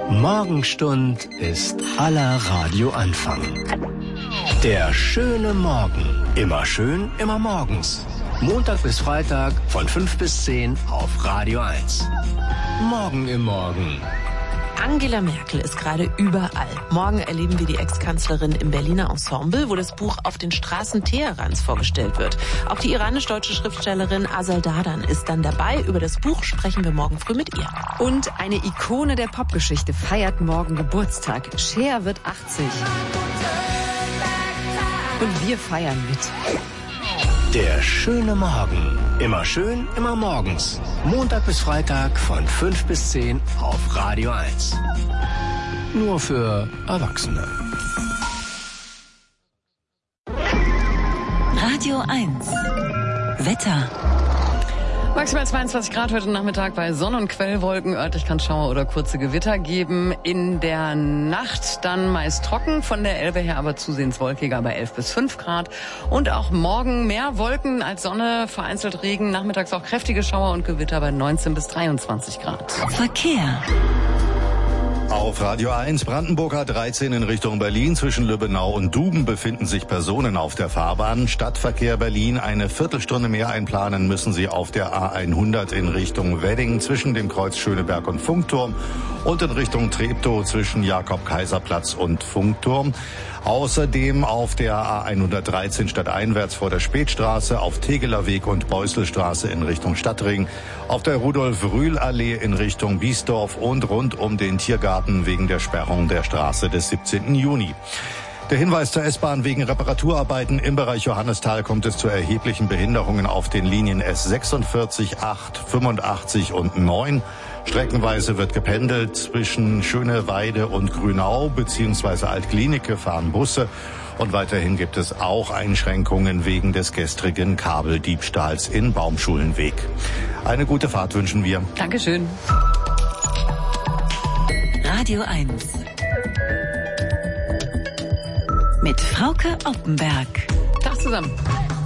Morgenstund ist aller Radioanfang. Der schöne Morgen. Immer schön, immer morgens. Montag bis Freitag von 5 bis 10 auf Radio 1. Morgen im Morgen. Angela Merkel ist gerade überall. Morgen erleben wir die Ex-Kanzlerin im Berliner Ensemble, wo das Buch Auf den Straßen Teherans vorgestellt wird. Auch die iranisch-deutsche Schriftstellerin Azal Dadan ist dann dabei. Über das Buch sprechen wir morgen früh mit ihr. Und eine Ikone der Popgeschichte feiert morgen Geburtstag. Cher wird 80. Und wir feiern mit. Der schöne Morgen. Immer schön, immer morgens. Montag bis Freitag von 5 bis 10 auf Radio 1. Nur für Erwachsene. Radio 1. Wetter. Maximal 22 Grad heute Nachmittag bei Sonne- und Quellwolken. Örtlich kann es Schauer oder kurze Gewitter geben. In der Nacht dann meist trocken, von der Elbe her aber zusehends wolkiger bei 11 bis 5 Grad. Und auch morgen mehr Wolken als Sonne, vereinzelt Regen. Nachmittags auch kräftige Schauer und Gewitter bei 19 bis 23 Grad. Verkehr. Auf Radio 1 Brandenburger 13 in Richtung Berlin. Zwischen Lübbenau und Duben befinden sich Personen auf der Fahrbahn. Stadtverkehr Berlin, eine Viertelstunde mehr einplanen müssen Sie auf der A100 in Richtung Wedding zwischen dem Kreuz Schöneberg und Funkturm und in Richtung Treptow zwischen Jakob-Kaiser-Platz und Funkturm. Außerdem auf der A113 stadteinwärts vor der Spätstraße, auf Tegeler Weg und Beusselstraße in Richtung Stadtring, auf der Rudolf-Rühl-Allee in Richtung Biesdorf und rund um den Tiergarten wegen der Sperrung der Straße des 17. Juni. Der Hinweis zur S-Bahn: wegen Reparaturarbeiten im Bereich Johannisthal kommt es zu erheblichen Behinderungen auf den Linien S46, 8, 85 und 9. Streckenweise wird gependelt. Zwischen Schöneweide und Grünau bzw. Altklinike fahren Busse. Und weiterhin gibt es auch Einschränkungen wegen des gestrigen Kabeldiebstahls in Baumschulenweg. Eine gute Fahrt wünschen wir. Dankeschön. Radio 1. Mit Frauke Oppenberg. Tag zusammen.